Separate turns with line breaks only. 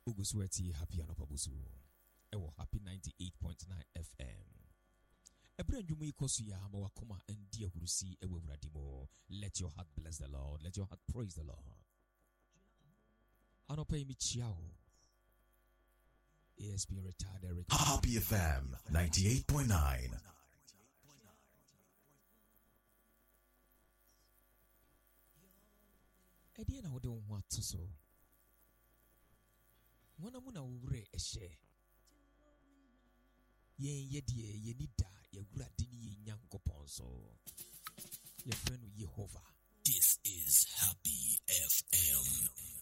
Ugusweti happy anapabusu. Ewo happy 98.9 FM. Ebra njumu ikosu ya hama wakoma endi hurusi ewe uradimo. Let your heart bless the Lord. Let your heart praise the Lord. Anope imi chiao. ASP retired.
Happy FM 98.9.
Edi na wode wo atoso. Mwana muna ure eshe. Yen yedie yenida yewurade ni yenyankopon so. Your friend Jehovah.
This is Happy FM.